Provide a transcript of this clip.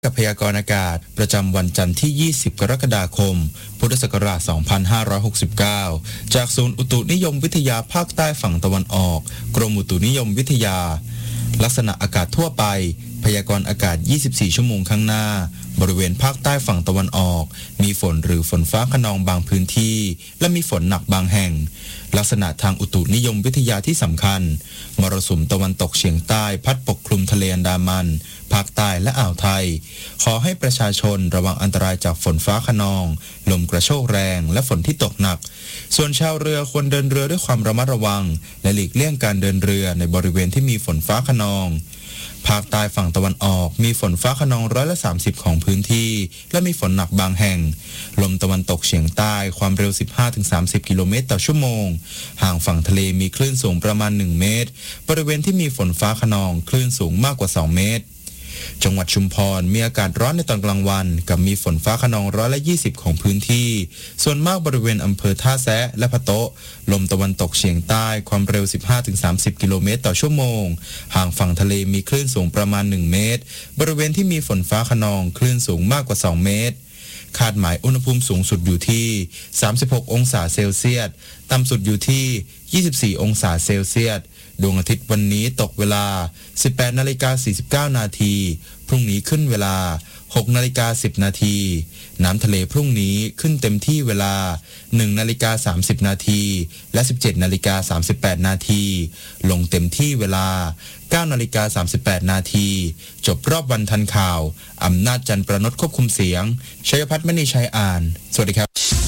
กับพยากรณ์อากาศประจำวันจันทร์ที่ 20 กรกฎาคม พุทธศักราช 2569 จากศูนย์อุตุนิยมวิทยาภาคใต้ฝั่งตะวันออก กรมอุตุนิยมวิทยา ลักษณะอากาศทั่วไป พยากรณ์อากาศ 24 ชั่วโมงข้างหน้า บริเวณภาคใต้ฝั่งตะวันออก มีฝนหรือฝนฟ้าคะนองบางพื้นที่ และมีฝนหนักบางแห่ง ลักษณะทางอุตุนิยมวิทยาที่สำคัญ มรสุมตะวันตกเฉียงใต้พัดปกคลุมทะเลอันดามัน ภาคใต้และอ่าวไทย ขอให้ประชาชนระวังอันตรายจากฝนฟ้าคะนอง ลมกระโชกแรงและฝนที่ตกหนัก ส่วนชาวเรือควรเดินเรือด้วยความระมัดระวัง และหลีกเลี่ยงการเดินเรือในบริเวณที่มีฝนฟ้าคะนอง ภาคใต้ฝั่งตะวันออกมีฝนฟ้าคะนอง30%ของพื้นที่และมีฝนหนักบางแห่ง ลมตะวันตกเฉียงใต้ความเร็ว 15-30 กิโลเมตรต่อชั่วโมง ห่างฝั่งทะเลมีคลื่นสูงประมาณ 1 เมตร บริเวณที่มีฝนฟ้าคะนองคลื่นสูงมากกว่า 2 เมตร จังหวัดชุมพรมีอากาศร้อนในตอนกลางวันกับมีฝนฟ้าคะนอง20%ของพื้นที่ส่วนมากบริเวณอำเภอท่าแซะและพะโต๊ะลมตะวันตกเฉียงใต้ความเร็ว 15-30 กิโลเมตรต่อชั่วโมงห่างฝั่งทะเลมีคลื่นสูงประมาณ 1 เมตรบริเวณที่มีฝนฟ้าคะนองคลื่นสูงมากกว่า 2 เมตรคาดหมายอุณหภูมิสูงสุดอยู่ที่36 องศาเซลเซียสต่ำสุดอยู่ที่24 องศาเซลเซียสดวงอาทิตย์วันนี้ตกเวลา 18:49 นาทีพรุ่งนี้ขึ้นเวลา 6:10 นาทีน้ำทะเลพรุ่งนี้ขึ้นเต็มที่เวลา 1:30 นาทีและ 17:38 นาทีลงเต็มที่เวลา 9:38 นาทีจบรอบวันทันข่าวอำนาจจันทร์ประนดควบคุมเสียงชัยพัฒน์มณีชัยอ่านสวัสดีครับ